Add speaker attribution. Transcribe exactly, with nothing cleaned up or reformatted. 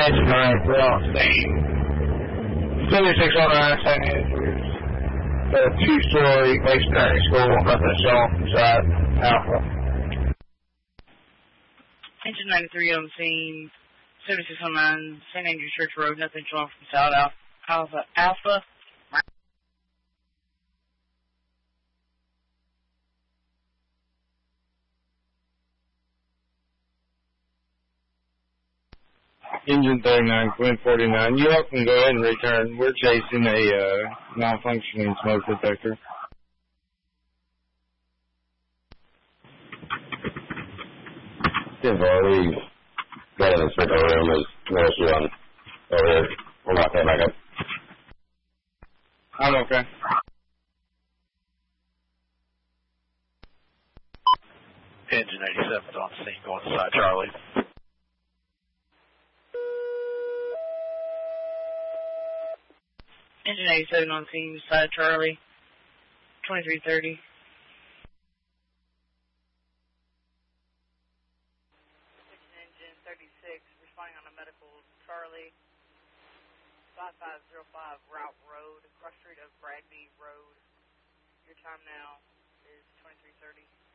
Speaker 1: Engine nine three on scene. seventy-six oh nine, San Andrews. The two-story masonry school, nothing shown from side Alpha.
Speaker 2: Engine ninety-three on scene. seventy-six oh nine, Saint Andrews Church Road, nothing shown from South Alpha. Alpha.
Speaker 3: Engine thirty-nine, Quinn forty-nine. You all can go ahead and return. We're chasing a uh, non-functioning smoke detector.
Speaker 4: ten four, we got an inspector room. There's no issue on over here. We're not coming back up.
Speaker 3: I'm okay.
Speaker 5: Engine eighty-seven on scene, going to side Charlie.
Speaker 2: Engine eighty-seven on scene, side Charlie, twenty-three thirty.
Speaker 6: Engine thirty-six, responding on a medical Charlie, five five zero five Route Road, cross street of Bragby Road. Your time now is twenty-three thirty.